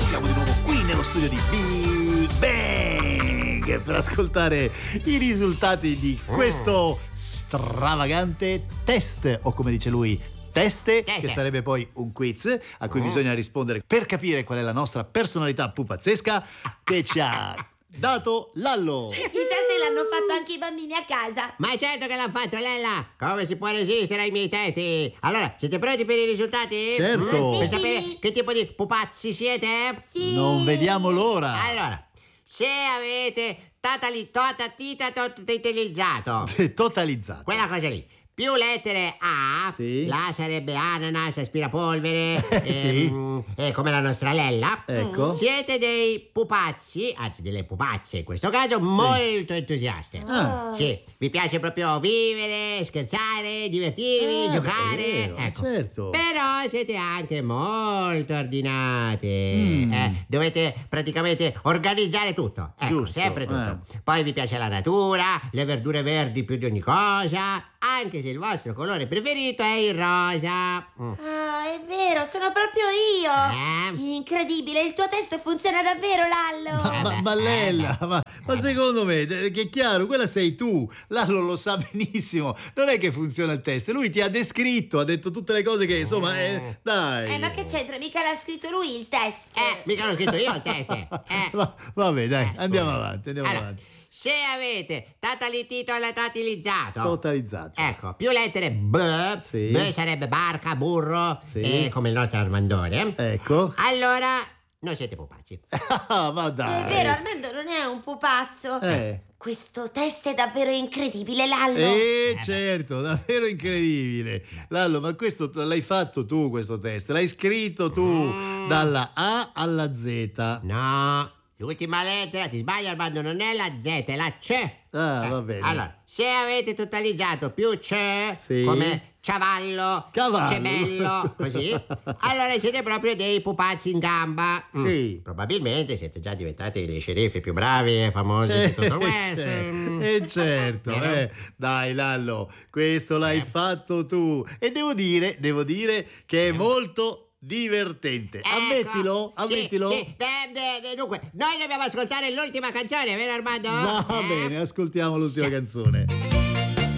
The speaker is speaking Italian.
Siamo di nuovo qui nello studio di Big Bang per ascoltare i risultati di questo stravagante test, o come dice lui, teste, che sarebbe poi un quiz a cui bisogna rispondere per capire qual è la nostra personalità pupazzesca che ci ha dato Lallo. Chissà se l'hanno fatto anche i bambini a casa. Ma certo che l'hanno fatto, Lella! Come si può resistere ai miei testi? Allora, siete pronti per i risultati? Certo. Per sapere che tipo di pupazzi siete? Sì. Non vediamo l'ora. Allora, se avete totalizzato, Totalizzato. quella cosa lì, più lettere A, Sì. la sarebbe ananas, aspirapolvere, Sì. come la nostra Lella. Ecco. Siete dei pupazzi, anzi delle pupazze in questo caso, molto entusiaste. Ah. Sì, vi piace proprio vivere, scherzare, divertirvi, giocare. vero, Ecco. certo. Però siete anche molto ordinati. Dovete praticamente organizzare tutto. Ecco, Giusto, sempre tutto. Poi vi piace la natura, le verdure verdi più di ogni cosa, anche se il vostro colore preferito è il rosa. Ah, è vero, sono proprio io. Incredibile, il tuo test funziona davvero, Lallo. Ballella, ma secondo me, che è chiaro, quella sei tu. Lallo lo sa benissimo. Non è che funziona il test. Lui ti ha descritto, ha detto tutte le cose che, insomma, dai. Ma che c'entra? Mica l'ha scritto lui il test. Mica l'ho scritto io il test. Vabbè, dai, andiamo avanti, Allora, se avete totalizzato, ecco, più lettere B, Sì. B sarebbe barca, burro, Sì. come il nostro Armandone. Ecco. Allora, non siete pupazzi. Ma dai. È vero, Armando non è un pupazzo. Questo test è davvero incredibile, Lallo. Certo, davvero incredibile. Lallo, ma questo l'hai fatto tu, questo test? L'hai scritto tu dalla A alla Z? No, l'ultima lettera, ti sbagli Armando, non è la Z, è la C. Va bene. Allora, se avete totalizzato più C, Sì. come cavallo, gemello, così, allora siete proprio dei pupazzi in gamba. Sì. Probabilmente siete già diventati gli sceriffi più bravi e famosi di tutto questo. Certo. Dai Lallo, questo l'hai fatto tu. E devo dire che è molto divertente. Ecco. Ammettilo? Sì. Dunque, noi dobbiamo ascoltare l'ultima canzone, vero Armando? Va bene, ascoltiamo l'ultima canzone.